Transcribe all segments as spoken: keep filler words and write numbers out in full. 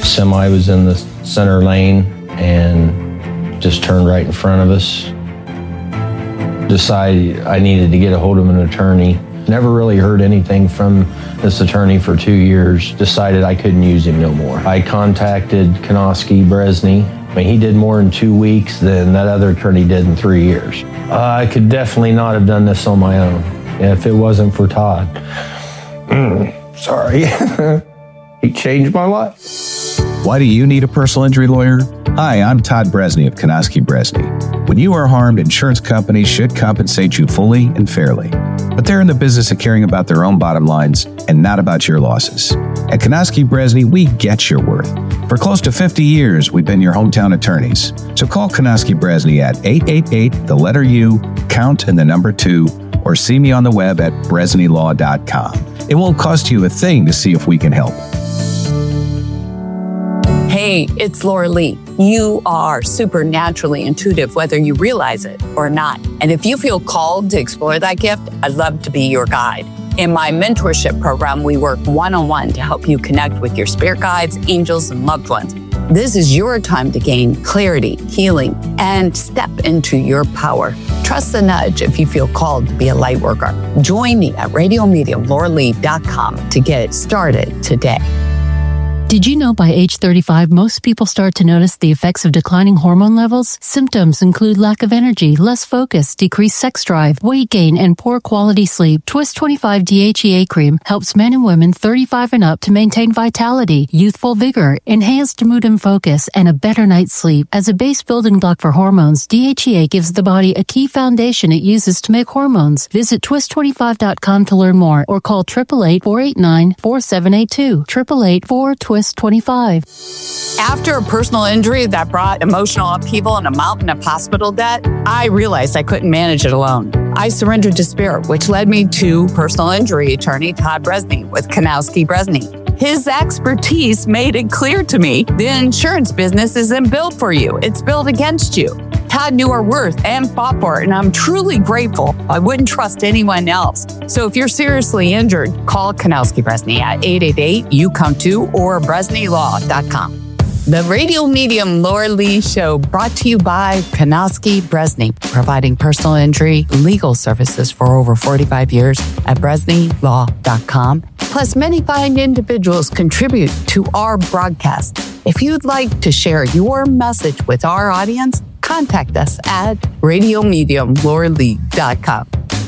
Semi was in the center lane and just turned right in front of us. Decided I needed to get a hold of an attorney. Never really heard anything from this attorney for two years. Decided I couldn't use him no more. I contacted Konoski Bresney. I mean, he did more in two weeks than that other attorney did in three years. Uh, I could definitely not have done this on my own if it wasn't for Todd. Mm, sorry. He changed my life. Why do you need a personal injury lawyer? Hi, I'm Todd Bresney of Konoski Bresney. When you are harmed, insurance companies should compensate you fully and fairly. But they're in the business of caring about their own bottom lines and not about your losses. At Konoski Bresney, we get your worth. For close to fifty years, we've been your hometown attorneys. So call Konoski Bresney at eight eight eight, the letter U, count and the number two, or see me on the web at bresney law dot com. It won't cost you a thing to see if we can help. Hey, it's Laura Lee. You are supernaturally intuitive, whether you realize it or not. And if you feel called to explore that gift, I'd love to be your guide. In my mentorship program, we work one-on-one to help you connect with your spirit guides, angels, and loved ones. This is your time to gain clarity, healing, and step into your power. Trust the nudge if you feel called to be a light worker. Join me at radio medium laura lee dot com to get started today. Did you know by age thirty-five, most people start to notice the effects of declining hormone levels? Symptoms include lack of energy, less focus, decreased sex drive, weight gain, and poor quality sleep. Twist twenty-five D H E A cream helps men and women thirty-five and up to maintain vitality, youthful vigor, enhanced mood and focus, and a better night's sleep. As a base building block for hormones, D H E A gives the body a key foundation it uses to make hormones. Visit twist twenty-five dot com to learn more or call eight eight eight, four eight nine, four seven eight two. eight eight eight, four, twist twenty-five. After a personal injury that brought emotional upheaval and a mountain of hospital debt, I realized I couldn't manage it alone. I surrendered to spirit, which led me to personal injury attorney Todd Bresney with Konoski Bresney. His expertise made it clear to me the insurance business isn't built for you. It's built against you. Todd knew our worth and fought for it, and I'm truly grateful. I wouldn't trust anyone else. So if you're seriously injured, call Konoski Bresney at eight eight eight, you come to or bresney law dot com. The Radio Medium Laura Lee Show, brought to you by Konoski Bresney, providing personal injury legal services for over forty-five years at bresney law dot com. Plus, many fine individuals contribute to our broadcast. If you'd like to share your message with our audience, contact us at radio medium laura lee dot com.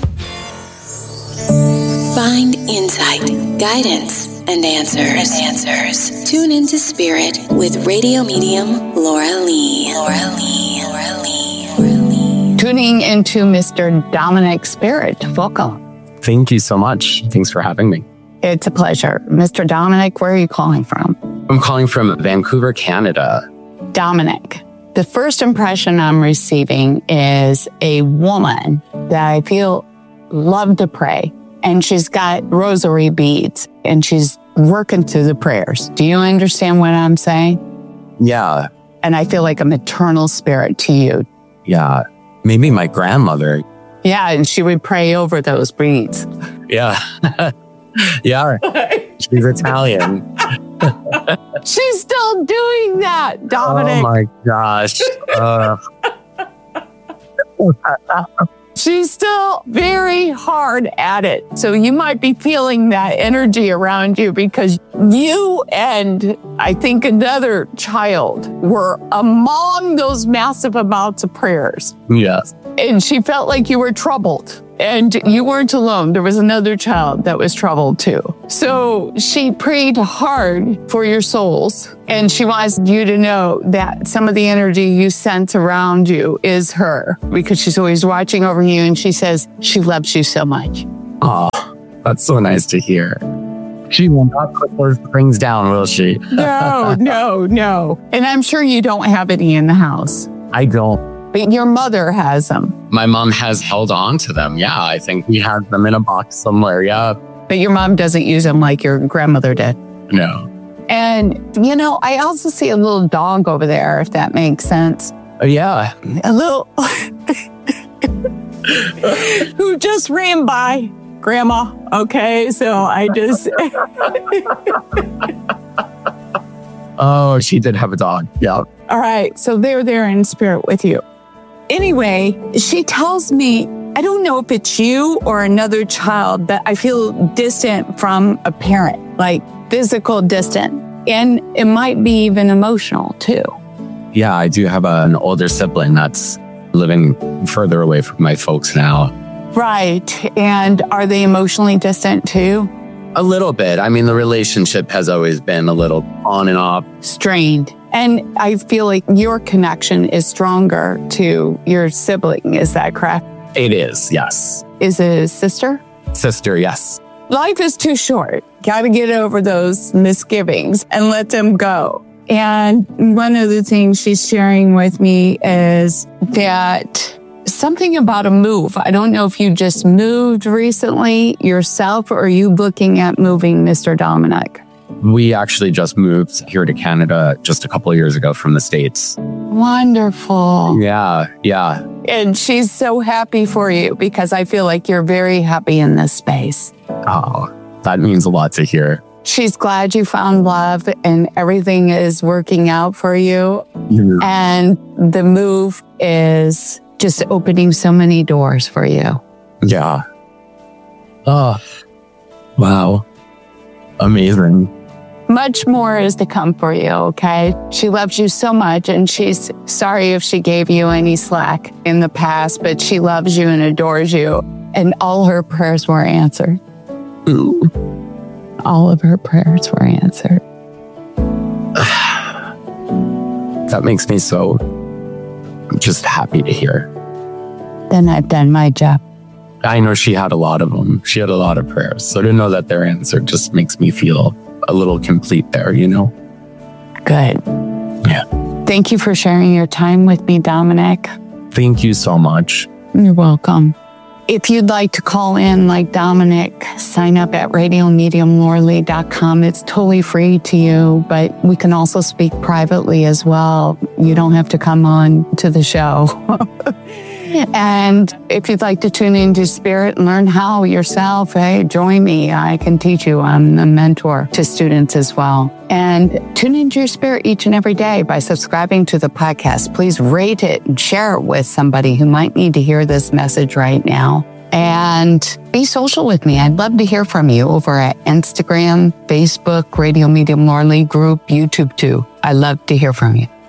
Find insight, guidance, and answers. And answers. Tune into Spirit with Radio Medium Laura Lee. Laura Lee. Laura Lee. Laura Lee. Tuning into Mister Dominic Spirit. Welcome. Thank you so much. Thanks for having me. It's a pleasure. Mister Dominic, where are you calling from? I'm calling from Vancouver, Canada. Dominic, the first impression I'm receiving is a woman that I feel love to pray. And she's got rosary beads and she's working through the prayers. Do you understand what I'm saying? Yeah. And I feel like a maternal spirit to you. Yeah. Maybe my grandmother. Yeah, and she would pray over those beads. Yeah. Yeah. She's Italian. She's still doing that, Dominic. Oh my gosh. Uh. She's still very hard at it. So you might be feeling that energy around you because you and I think another child were among those massive amounts of prayers. Yes. And she felt like you were troubled. And you weren't alone. There was another child that was troubled too. So she prayed hard for your souls. And she wants you to know that some of the energy you sense around you is her, because she's always watching over you. And she says she loves you so much. Oh, that's so nice to hear. She will not put those rings down, will she? No, no, no. And I'm sure you don't have any in the house. I don't. But your mother has them. My mom has held on to them. Yeah, I think we have them in a box somewhere. Yeah. But your mom doesn't use them like your grandmother did. No. And, you know, I also see a little dog over there, if that makes sense. Uh, yeah. A little... who just ran by Grandma. Okay, so I just... Oh, she did have a dog. Yeah. All right. So they're there in spirit with you. Anyway, she tells me, I don't know if it's you or another child, but I feel distant from a parent, like physical distant. And it might be even emotional too. Yeah, I do have a, an older sibling that's living further away from my folks now. Right. And are they emotionally distant too? A little bit. I mean, the relationship has always been a little on and off. Strained. And I feel like your connection is stronger to your sibling. Is that correct? It is, yes. Is it a sister? Sister, yes. Life is too short. Got to get over those misgivings and let them go. And one of the things she's sharing with me is that something about a move. I don't know if you just moved recently yourself or are you looking at moving, Mister Dominic? We actually just moved here to Canada just a couple of years ago from the States. Wonderful. Yeah, yeah. And she's so happy for you because I feel like you're very happy in this space. Oh, that means a lot to hear. She's glad you found love and everything is working out for you. Yeah. And the move is just opening so many doors for you. Yeah. Oh, wow. Amazing. Much more is to come for you, okay? She loves you so much and she's sorry if she gave you any slack in the past, but she loves you and adores you. And all her prayers were answered. Ooh. All of her prayers were answered. That makes me so just happy to hear. Then I've done my job. I know she had a lot of them. She had a lot of prayers. So to know that they're answered just makes me feel a little complete there, you know? Good. Yeah. Thank you for sharing your time with me, Dominic. Thank you so much. You're welcome. If you'd like to call in like Dominic, sign up at radio medium laura lee dot com. It's totally free to you, but we can also speak privately as well. You don't have to come on to the show. And if you'd like to tune into Spirit and learn how yourself, hey, join me. I can teach you. I'm a mentor to students as well. And tune into your spirit each and every day by subscribing to the podcast. Please rate it and share it with somebody who might need to hear this message right now. And be social with me. I'd love to hear from you over at Instagram, Facebook, Radio Medium Laura Lee group, YouTube too. I'd love to hear from you.